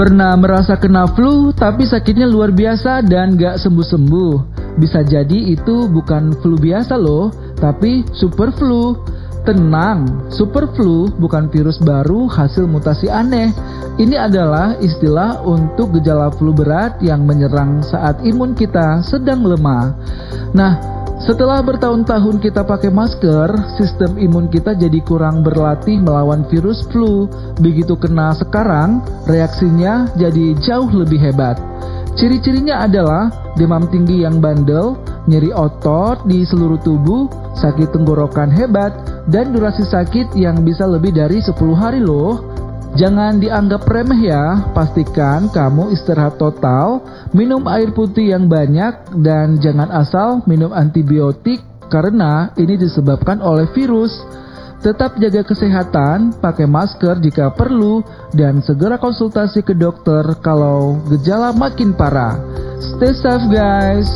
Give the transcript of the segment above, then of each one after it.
Pernah merasa kena flu tapi sakitnya luar biasa dan gak sembuh-sembuh? Bisa jadi itu bukan flu biasa loh, tapi super flu. Tenang, super flu bukan virus baru hasil mutasi aneh. Ini adalah istilah untuk gejala flu berat yang menyerang saat imun kita sedang lemah. Nah, setelah bertahun-tahun kita pakai masker, sistem imun kita jadi kurang berlatih melawan virus flu. Begitu kena sekarang, reaksinya jadi jauh lebih hebat. Ciri-cirinya adalah demam tinggi yang bandel, nyeri otot di seluruh tubuh, sakit tenggorokan hebat, dan durasi sakit yang bisa lebih dari 10 hari loh. Jangan dianggap remeh ya, pastikan kamu istirahat total, minum air putih yang banyak, dan jangan asal minum antibiotik karena ini disebabkan oleh virus. Tetap jaga kesehatan, pakai masker jika perlu, dan segera konsultasi ke dokter kalau gejala makin parah. Stay safe guys!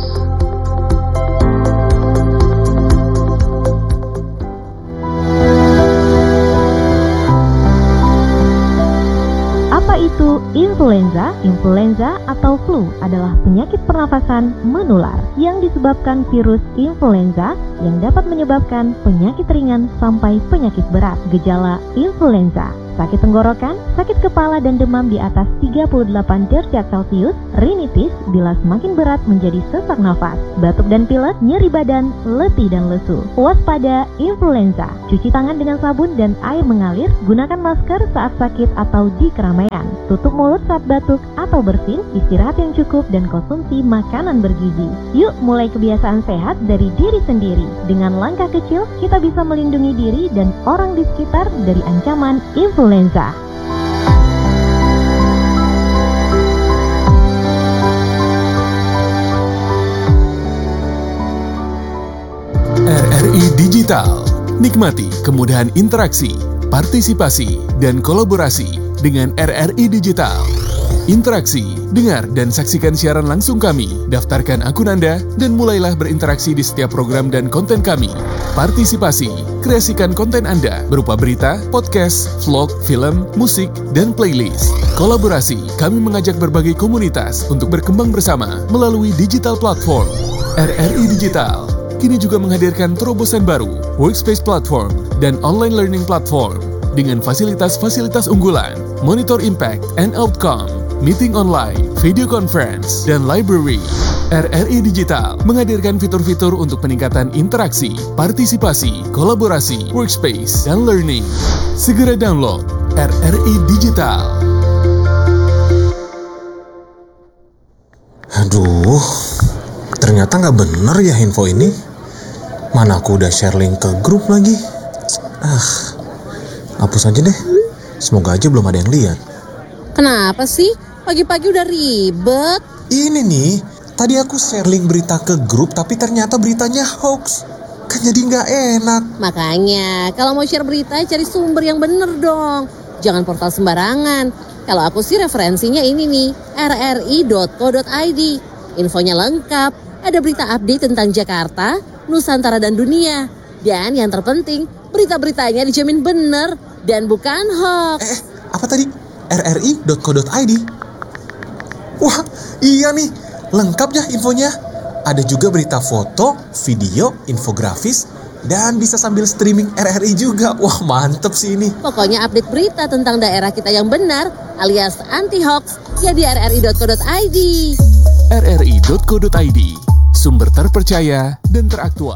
Apa itu influenza? Influenza atau flu adalah penyakit pernafasan menular yang disebabkan virus influenza yang dapat menyebabkan penyakit ringan sampai penyakit berat. Gejala influenza: sakit tenggorokan, sakit kepala dan demam di atas 38 derajat Celcius, rinitis bila semakin berat menjadi sesak nafas, batuk dan pilek, nyeri badan, letih dan lesu. Waspada influenza: cuci tangan dengan sabun dan air mengalir, gunakan masker saat sakit atau di keramaian, tutup mulut saat batuk atau bersin, istirahat yang cukup dan konsumsi makanan bergizi. Yuk mulai kebiasaan sehat dari diri sendiri. Dengan langkah kecil, kita bisa melindungi diri dan orang di sekitar dari ancaman influenza. RRI Digital. Nikmati kemudahan interaksi, partisipasi, dan kolaborasi dengan RRI Digital. Interaksi, dengar dan saksikan siaran langsung kami, daftarkan akun Anda, dan mulailah berinteraksi di setiap program dan konten kami. Partisipasi, kreasikan konten Anda berupa berita, podcast, vlog, film, musik, dan playlist. Kolaborasi, kami mengajak berbagai komunitas untuk berkembang bersama melalui digital platform. RRI Digital kini juga menghadirkan terobosan baru, workspace platform, dan online learning platform dengan fasilitas-fasilitas unggulan, monitor impact and outcome, meeting online, video conference, dan library. RRI Digital menghadirkan fitur-fitur untuk peningkatan interaksi, partisipasi, kolaborasi, workspace, dan learning. Segera download RRI Digital. Aduh, ternyata nggak bener ya info ini. Mana aku udah share link ke grup lagi. Hapus aja deh. Semoga aja belum ada yang lihat. Kenapa sih? Pagi-pagi udah ribet. Ini nih, tadi aku share link berita ke grup tapi ternyata beritanya hoax. Kan jadi nggak enak. Makanya, kalau mau share berita cari sumber yang bener dong. Jangan portal sembarangan. Kalau aku sih referensinya ini nih, rri.co.id. Infonya lengkap, ada berita update tentang Jakarta, Nusantara dan dunia. Dan yang terpenting, berita-beritanya dijamin bener dan bukan hoax. Apa tadi? rri.co.id. Wah, iya nih, lengkap ya infonya. Ada juga berita foto, video, infografis, dan bisa sambil streaming RRI juga. Wah, mantep sih ini. Pokoknya update berita tentang daerah kita yang benar, alias anti-hoax, ya di rri.co.id. rri.co.id, sumber terpercaya dan teraktual.